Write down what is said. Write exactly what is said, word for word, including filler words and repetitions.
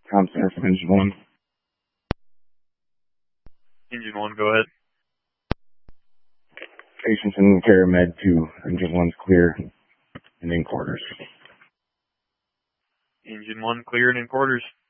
Com center from engine one. Engine one, go ahead. Patients in care med two. Engine one's clear and in quarters. Engine one, clear and in quarters.